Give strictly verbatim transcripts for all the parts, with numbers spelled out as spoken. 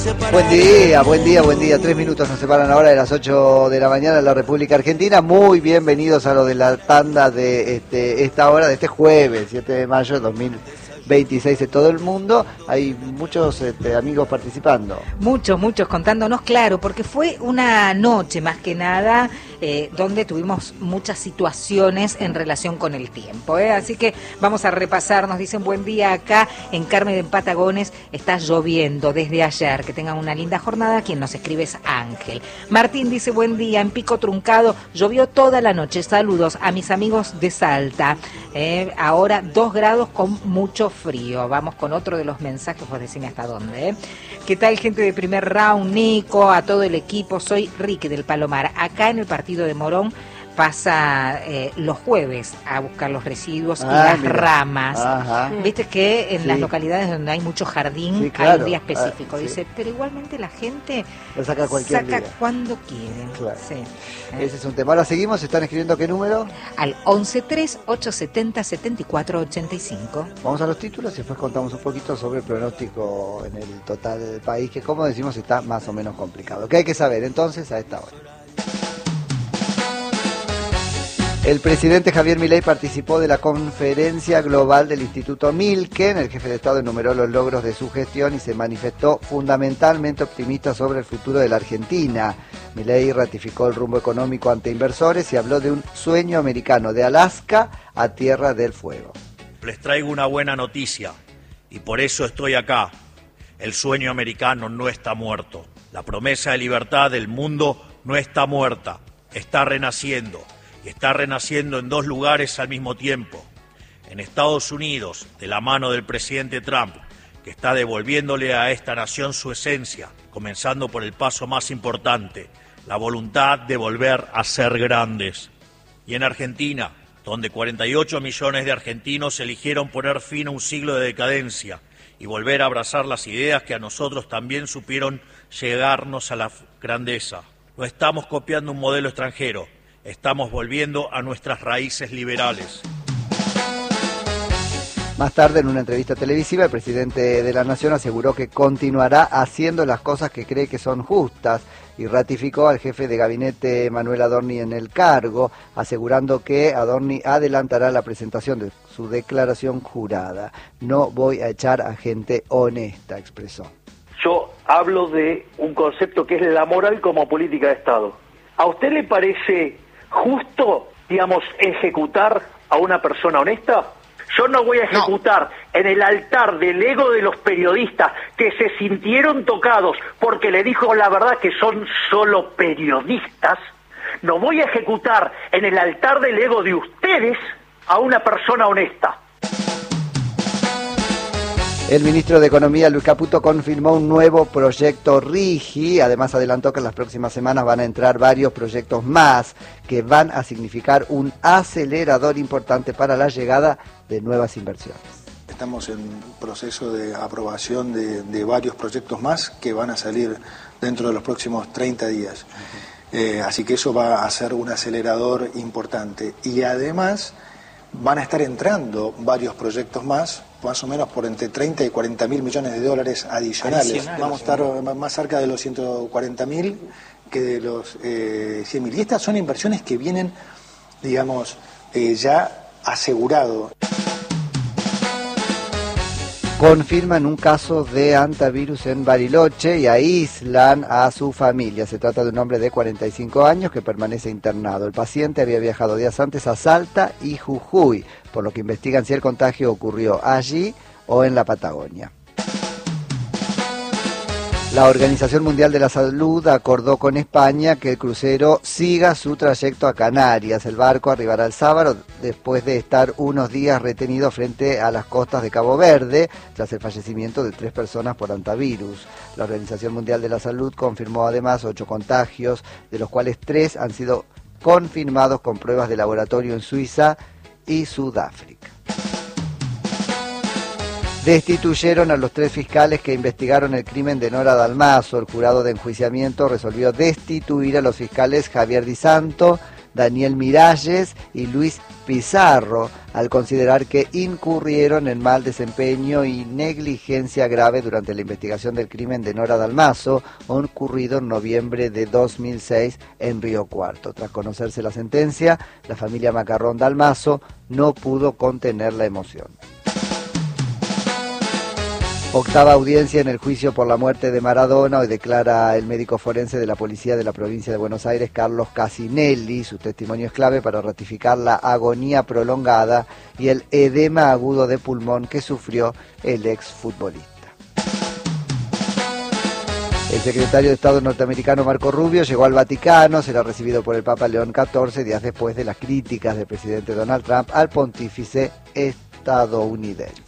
Buen día, buen día, buen día. Tres minutos nos separan ahora de las ocho de la mañana en la República Argentina. Muy bienvenidos a lo de la tanda de este, esta hora de este jueves, siete de mayo de dos mil veintiséis de todo el mundo. Hay muchos este, amigos participando. Muchos, muchos contándonos, claro, porque fue una noche más que nada eh, donde tuvimos muchas situaciones en relación con el tiempo, ¿eh? Así que vamos a repasar. Nos dicen buen día acá en Carmen de Patagones, está lloviendo desde ayer, que tengan una linda jornada. Quien nos escribe es Ángel. Martín dice buen día, en Pico Truncado llovió toda la noche, saludos a mis amigos de Salta, eh, ahora dos grados con mucho frío. Vamos con otro de los mensajes, vos decime hasta dónde, ¿eh? ¿Qué tal, gente de primer round? Nico, a todo el equipo, soy Ricky del Palomar, acá en el partido de Morón. Pasa eh, los jueves a buscar los residuos ah, y las mira. ramas. Ajá. Viste que en sí. las localidades donde hay mucho jardín sí, claro. hay un día específico. Ah, Dice, sí. pero igualmente la gente lo saca cualquier saca día. cuando quiere. Claro. Sí. Ese es un tema. Ahora seguimos. ¿Están escribiendo qué número? Al once tres ocho setenta setenta y cuatro ochenta y cinco. Vamos a los títulos y después contamos un poquito sobre el pronóstico en el total del país, que como decimos está más o menos complicado. ¿Qué hay que saber entonces a esta hora? El presidente Javier Milei participó de la conferencia global del Instituto Milken. El jefe de Estado enumeró los logros de su gestión y se manifestó fundamentalmente optimista sobre el futuro de la Argentina. Milei ratificó el rumbo económico ante inversores y habló de un sueño americano de Alaska a Tierra del Fuego. Les traigo una buena noticia y por eso estoy acá. El sueño americano no está muerto. La promesa de libertad del mundo no está muerta, está renaciendo. Y está renaciendo en dos lugares al mismo tiempo. En Estados Unidos, de la mano del presidente Trump, que está devolviéndole a esta nación su esencia, comenzando por el paso más importante, la voluntad de volver a ser grandes. Y en Argentina, donde cuarenta y ocho millones de argentinos eligieron poner fin a un siglo de decadencia y volver a abrazar las ideas que a nosotros también supieron llegarnos a la grandeza. No estamos copiando un modelo extranjero. Estamos volviendo a nuestras raíces liberales. Más tarde, en una entrevista televisiva, el presidente de la Nación aseguró que continuará haciendo las cosas que cree que son justas y ratificó al jefe de gabinete Manuel Adorni en el cargo, asegurando que Adorni adelantará la presentación de su declaración jurada. No voy a echar a gente honesta, expresó. Yo hablo de un concepto que es la moral como política de Estado. ¿A usted le parece justo, digamos, ejecutar a una persona honesta? Yo no voy a ejecutar no. en el altar del ego de los periodistas que se sintieron tocados porque le dijo la verdad que son solo periodistas. No voy a ejecutar en el altar del ego de ustedes a una persona honesta. El ministro de Economía, Luis Caputo, confirmó un nuevo proyecto RIGI. Además, adelantó que en las próximas semanas van a entrar varios proyectos más que van a significar un acelerador importante para la llegada de nuevas inversiones. Estamos en proceso de aprobación de, de varios proyectos más que van a salir dentro de los próximos treinta días. Uh-huh. Eh, así que eso va a ser un acelerador importante. Y además van a estar entrando varios proyectos más, más o menos por entre treinta y cuarenta mil millones de dólares adicionales. Adicional, Vamos a estar sí. más cerca de los ciento cuarenta mil que de los eh, cien mil. Y estas son inversiones que vienen, digamos, eh, ya asegurado. Confirman un caso de hantavirus en Bariloche y aíslan a su familia. Se trata de un hombre de cuarenta y cinco años que permanece internado. El paciente había viajado días antes a Salta y Jujuy, por lo que investigan si el contagio ocurrió allí o en la Patagonia. La Organización Mundial de la Salud acordó con España que el crucero siga su trayecto a Canarias. El barco arribará el sábado después de estar unos días retenido frente a las costas de Cabo Verde tras el fallecimiento de tres personas por hantavirus. La Organización Mundial de la Salud confirmó además ocho contagios, de los cuales tres han sido confirmados con pruebas de laboratorio en Suiza y Sudáfrica. Destituyeron a los tres fiscales que investigaron el crimen de Nora Dalmazo. El jurado de enjuiciamiento resolvió destituir a los fiscales Javier Di Santo, Daniel Miralles y Luis Pizarro, al considerar que incurrieron en mal desempeño y negligencia grave durante la investigación del crimen de Nora Dalmazo, ocurrido en noviembre de dos mil seis en Río Cuarto. Tras conocerse la sentencia, la familia Macarrón Dalmazo no pudo contener la emoción. Octava audiencia en el juicio por la muerte de Maradona. Hoy declara el médico forense de la policía de la provincia de Buenos Aires, Carlos Casinelli. Su testimonio es clave para ratificar la agonía prolongada y el edema agudo de pulmón que sufrió el exfutbolista. El secretario de Estado norteamericano Marco Rubio llegó al Vaticano, será recibido por el Papa León catorce, días después de las críticas del presidente Donald Trump al pontífice estadounidense.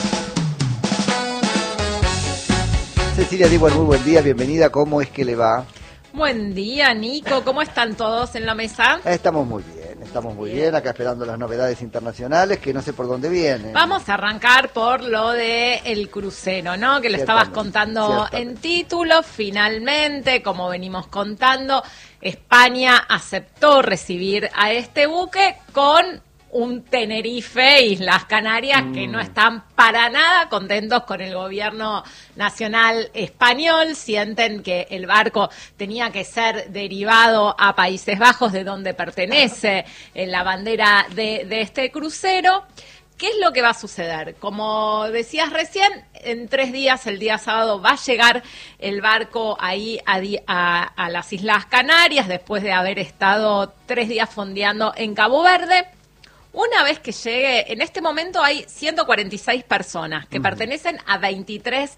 Cecilia Dibuer, muy buen día, bienvenida, ¿cómo es que le va? Buen día, Nico, ¿cómo están todos en la mesa? Estamos muy bien, estamos muy bien, acá esperando las novedades internacionales, que no sé por dónde vienen. Vamos a arrancar por lo de el crucero, ¿no? Que lo estabas contando en título. Finalmente, como venimos contando, España aceptó recibir a este buque con un Tenerife, Islas Canarias, mm. que no están para nada contentos con el gobierno nacional español. Sienten que el barco tenía que ser derivado a Países Bajos, de donde pertenece la bandera de, de este crucero. ¿Qué es lo que va a suceder? Como decías recién, en tres días, el día sábado, va a llegar el barco ahí a, a, a las Islas Canarias, después de haber estado tres días fondeando en Cabo Verde. Una vez que llegue, en este momento hay ciento cuarenta y seis personas que uh-huh. pertenecen a veintitrés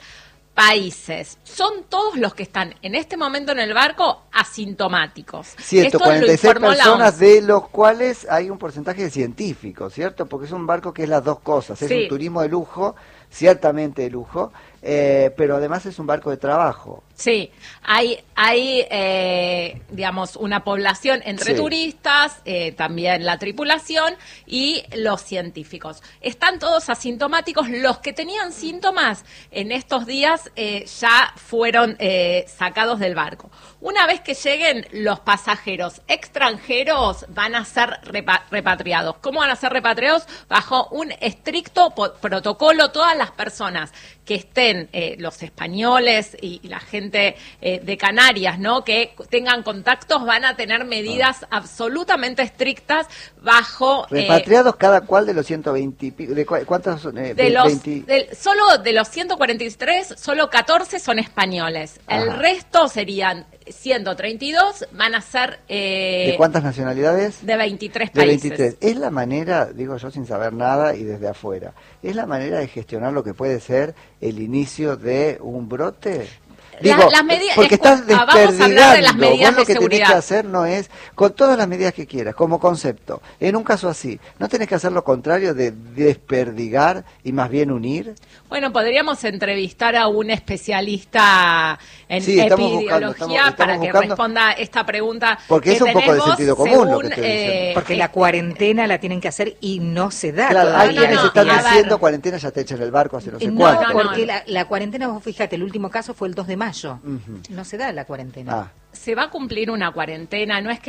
países. Son todos los que están en este momento en el barco asintomáticos. ciento cuarenta y seis personas, de los cuales hay un porcentaje de científicos, ¿cierto? Porque es un barco que es las dos cosas. Es sí. un turismo de lujo, ciertamente de lujo, eh, pero además es un barco de trabajo. Sí, hay, hay eh, digamos, una población entre sí. turistas, eh, también la tripulación y los científicos. Están todos asintomáticos. Los que tenían síntomas en estos días eh, ya fueron eh, sacados del barco. Una vez que lleguen los pasajeros extranjeros, van a ser repa- repatriados. ¿Cómo van a ser repatriados? Bajo un estricto po- protocolo. Todas las personas que estén, eh, los españoles y, y la gente eh, de Canarias, ¿no?, que tengan contactos, van a tener medidas ah. absolutamente estrictas bajo... Repatriados eh, cada cual de los ciento veinte... ¿De cu- cuántos son? Eh, de los, veinte... de, solo de los ciento cuarenta y tres, solo catorce son españoles. Ajá. El resto serían ciento treinta y dos, van a ser... Eh, ¿De cuántas nacionalidades? De veintitrés países. De veintitrés. Es la manera, digo yo sin saber nada y desde afuera, es la manera de gestionar lo que puede ser el inicio de un brote. Digo, la, las medidas, porque es, estás desperdigando. Vamos a hablar de las medidas Vos lo que de seguridad. tenés que hacer no es, con todas las medidas que quieras, como concepto, en un caso así, ¿no tenés que hacer lo contrario de desperdigar y más bien unir? Bueno, podríamos entrevistar a un especialista en sí, epidemiología buscando, estamos, estamos para que buscando, responda esta pregunta. Porque es un poco de sentido común según, lo que estoy diciendo. Eh, porque la cuarentena la tienen que hacer y no se da. Claro, hay no, quienes no, están a diciendo ver. cuarentena, ya te echan el barco hace no sé no, cuánto. No, porque no. La, la cuarentena, vos fíjate, el último caso fue el dos de mayo. Uh-huh. No se da la cuarentena. Ah. Se va a cumplir una cuarentena, no es que